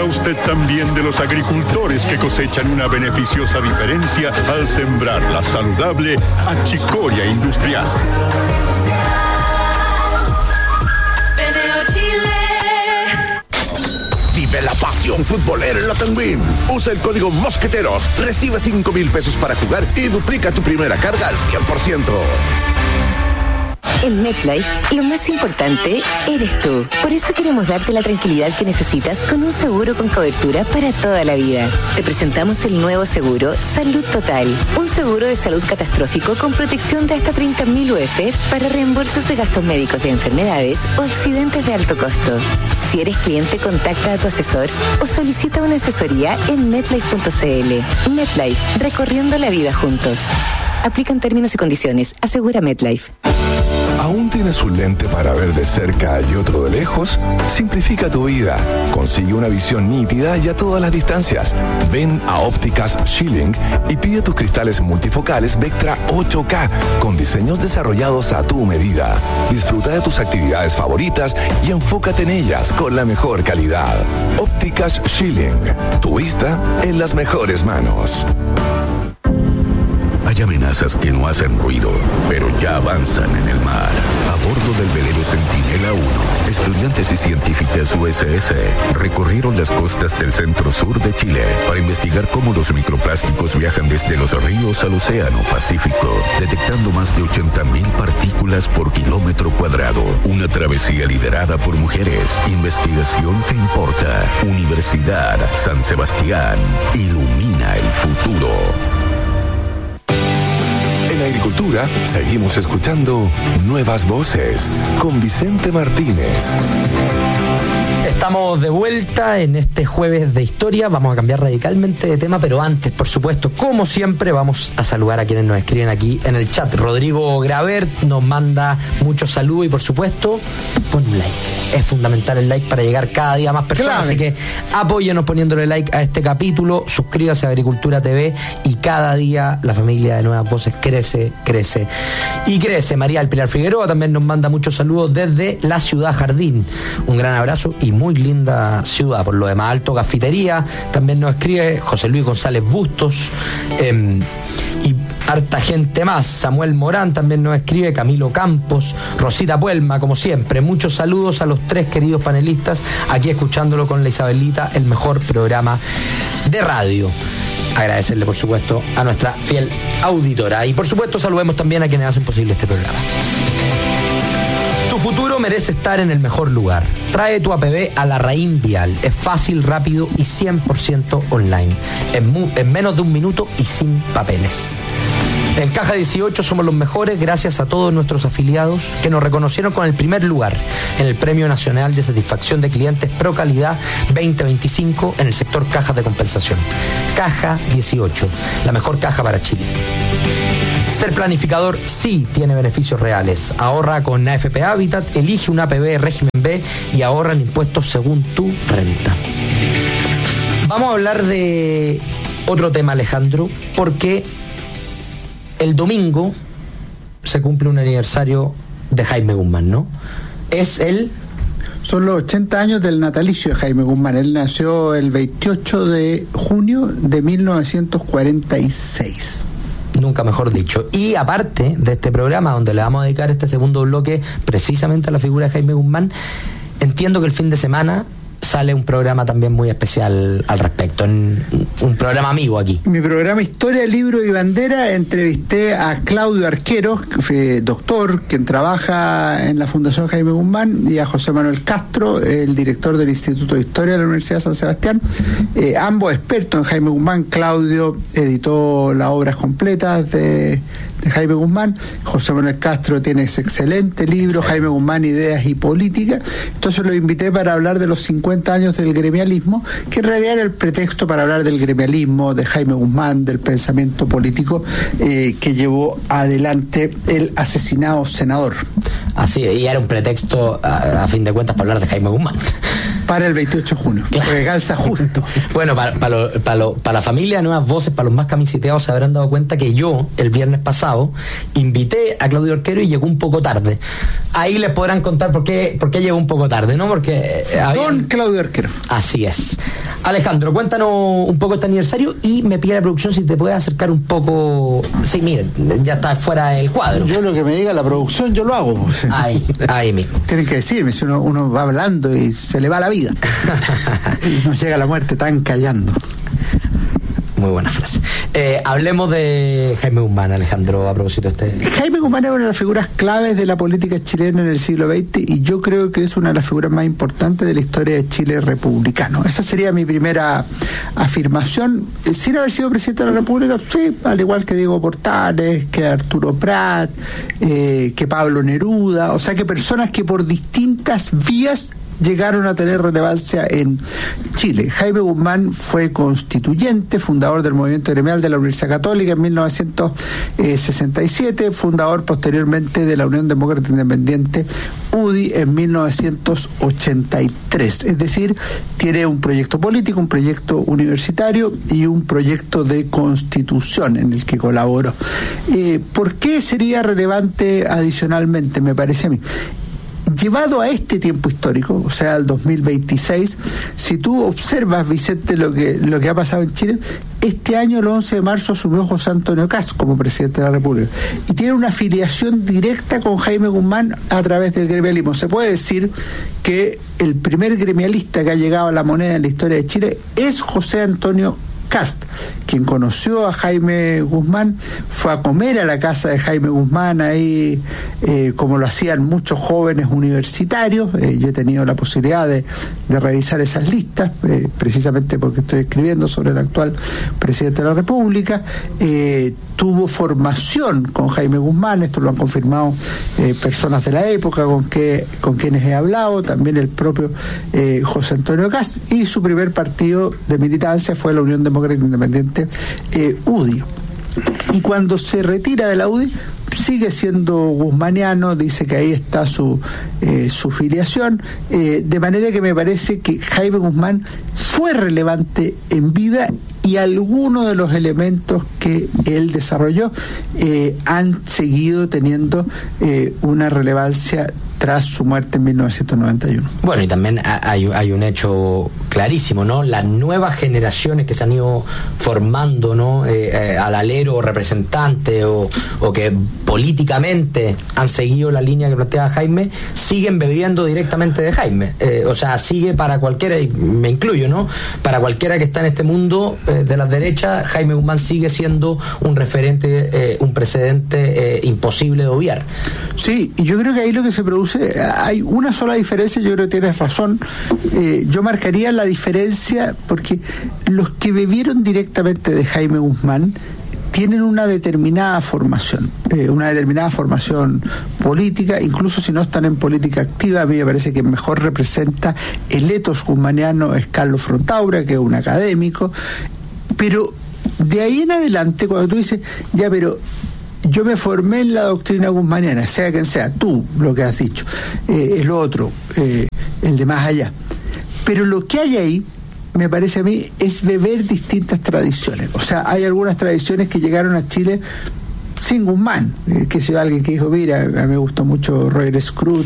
usted también de los agricultores que cosechan una beneficiosa diferencia al sembrar la saludable achicoria industrial. Vive la pasión futbolera en la Tenguín. Usa el código Mosqueteros, recibe 5,000 pesos para jugar y duplica tu primera carga al 100%. En MetLife, lo más importante eres tú. Por eso queremos darte la tranquilidad que necesitas con un seguro con cobertura para toda la vida. Te presentamos el nuevo seguro Salud Total. Un seguro de salud catastrófico con protección de hasta 30.000 UF para reembolsos de gastos médicos de enfermedades o accidentes de alto costo. Si eres cliente, contacta a tu asesor o solicita una asesoría en MetLife.cl. MetLife, recorriendo la vida juntos. Aplican términos y condiciones. Asegura MetLife. ¿Aún tienes un lente para ver de cerca y otro de lejos? Simplifica tu vida. Consigue una visión nítida y a todas las distancias. Ven a Ópticas Schilling y pide tus cristales multifocales Vectra 8K con diseños desarrollados a tu medida. Disfruta de tus actividades favoritas y enfócate en ellas con la mejor calidad. Ópticas Schilling. Tu vista en las mejores manos. Hay amenazas que no hacen ruido, pero ya avanzan en el mar. A bordo del velero Centinela 1, estudiantes y científicas USS recorrieron las costas del centro-sur de Chile para investigar cómo los microplásticos viajan desde los ríos al océano Pacífico, detectando más de 80.000 partículas por kilómetro cuadrado. Una travesía liderada por mujeres. Investigación que importa. Universidad San Sebastián. Ilumina el futuro. En Agricultura, seguimos escuchando Nuevas Voces con Vicente Martínez. Estamos de vuelta en este jueves de historia. Vamos a cambiar radicalmente de tema, pero antes, por supuesto, como siempre, vamos a saludar a quienes nos escriben aquí en el chat. Rodrigo Gravert nos manda muchos saludos y, por supuesto, pon un like. Es fundamental el like para llegar cada día a más personas. Claro. Así que apóyenos poniéndole like a este capítulo, suscríbase a Agricultura TV y cada día la familia de Nuevas Voces crece y crece. María del Pilar Figueroa también nos manda muchos saludos desde la ciudad Jardín. Un gran abrazo y muy linda ciudad. Por lo demás, Alto Cafetería también nos escribe José Luis González Bustos y harta gente más. Samuel Morán también nos escribe, Camilo Campos, Rosita Puelma, como siempre. Muchos saludos a los tres queridos panelistas, aquí escuchándolo con la Isabelita, el mejor programa de radio. Agradecerle, por supuesto, a nuestra fiel auditora. Y, por supuesto, saludemos también a quienes hacen posible este programa. Tu futuro merece estar en el mejor lugar. Trae tu APB a Larraín Vial. Es fácil, rápido y 100% online. En menos de un minuto y sin papeles. En Caja 18 somos los mejores gracias a todos nuestros afiliados que nos reconocieron con el primer lugar en el Premio Nacional de Satisfacción de Clientes Pro Calidad 2025 en el sector cajas de compensación. Caja 18, la mejor caja para Chile. Ser planificador sí tiene beneficios reales. Ahorra con AFP Habitat, elige una APB régimen B y ahorra en impuestos según tu renta. Vamos a hablar de otro tema, Alejandro, porque el domingo se cumple un aniversario de Jaime Guzmán, ¿no? Son los 80 años del natalicio de Jaime Guzmán. Él nació el 28 de junio de 1946. Nunca mejor dicho. Y aparte de este programa, donde le vamos a dedicar este segundo bloque precisamente a la figura de Jaime Guzmán, entiendo que el fin de semana sale un programa también muy especial al respecto, un programa amigo aquí. Mi programa Historia, Libro y Bandera, entrevisté a Claudio Arquero, doctor, quien trabaja en la Fundación Jaime Guzmán, y a José Manuel Castro, el director del Instituto de Historia de la Universidad de San Sebastián, ambos expertos en Jaime Guzmán. Claudio editó las obras completas de Jaime Guzmán. José Manuel Castro tiene ese excelente libro, Jaime Guzmán, Ideas y Política. Entonces lo invité para hablar de los 50 años del gremialismo, que en realidad era el pretexto para hablar del gremialismo, de Jaime Guzmán, del pensamiento político que llevó adelante el asesinado senador. Así, y era un pretexto, a fin de cuentas, para hablar de Jaime Guzmán. Para el 28 de junio, claro. Porque calza justo. Bueno, para la familia de Nuevas Voces, para los más camisiteados, se habrán dado cuenta que yo, el viernes pasado, invité a Claudio Arquero y llegó un poco tarde. Ahí les podrán contar por qué llegó un poco tarde, ¿no? Porque Don Claudio Arquero. Así es. Alejandro, cuéntanos un poco este aniversario y me pide la producción si te puedes acercar un poco. Sí, miren, ya está fuera del cuadro. Yo lo que me diga la producción, yo lo hago. Ahí mismo. Tienen que decirme, si uno va hablando y se le va la vida. Y nos llega la muerte tan callando. Muy buena frase. Hablemos de Jaime Guzmán, Alejandro, a propósito de este. Jaime Guzmán es una de las figuras claves de la política chilena en el siglo XX y yo creo que es una de las figuras más importantes de la historia de Chile republicano. Esa sería mi primera afirmación. Sin haber sido presidente de la República, sí, al igual que Diego Portales, que Arturo Prat, que Pablo Neruda, o sea que personas que por distintas vías llegaron a tener relevancia en Chile. Jaime Guzmán fue constituyente, fundador del movimiento gremial de la Universidad Católica en 1967, fundador posteriormente de la Unión Demócrata Independiente UDI en 1983. Es decir, tiene un proyecto político, un proyecto universitario y un proyecto de constitución en el que colaboró. ¿Por qué sería relevante adicionalmente, me parece a mí? Llevado a este tiempo histórico, o sea, al 2026, si tú observas, Vicente, lo que ha pasado en Chile, este año, el 11 de marzo, asumió José Antonio Kast como presidente de la República y tiene una afiliación directa con Jaime Guzmán a través del gremialismo. Se puede decir que el primer gremialista que ha llegado a la moneda en la historia de Chile es José Antonio Kast, quien conoció a Jaime Guzmán, fue a comer a la casa de Jaime Guzmán ahí, como lo hacían muchos jóvenes universitarios. Yo he tenido la posibilidad de revisar esas listas, precisamente porque estoy escribiendo sobre el actual presidente de la República. Tuvo formación con Jaime Guzmán, esto lo han confirmado personas de la época con quienes he hablado, también el propio José Antonio Kast, y su primer partido de militancia fue la Unión Demócrata Independiente UDI. Y cuando se retira de la UDI, sigue siendo guzmaniano, dice que ahí está su filiación, de manera que me parece que Jaime Guzmán fue relevante en vida y algunos de los elementos que él desarrolló han seguido teniendo una relevancia tras su muerte en 1991. Bueno, y también hay un hecho clarísimo, ¿no? Las nuevas generaciones que se han ido formando, ¿no? Al alero representante o que políticamente han seguido la línea que planteaba Jaime, siguen bebiendo directamente de Jaime. O sea, sigue para cualquiera, y me incluyo, ¿no? Para cualquiera que está en este mundo de las derechas, Jaime Guzmán sigue siendo un referente, un precedente imposible de obviar. Sí, y yo creo que ahí lo que se produce, hay una sola diferencia, yo creo que tienes razón. Yo marcaría la diferencia porque los que bebieron directamente de Jaime Guzmán tienen una determinada formación política, incluso si no están en política activa. A mí me parece que mejor representa el etos guzmaniano es Carlos Frontaura, que es un académico, pero de ahí en adelante, cuando tú dices, ya, pero yo me formé en la doctrina guzmaniana, sea quien sea, tú lo que has dicho, el otro, el de más allá, pero lo que hay ahí, me parece a mí, es beber distintas tradiciones. O sea, hay algunas tradiciones que llegaron a Chile sin Guzmán, que sea alguien que dijo, mira, a mí me gustó mucho Roger Scruton,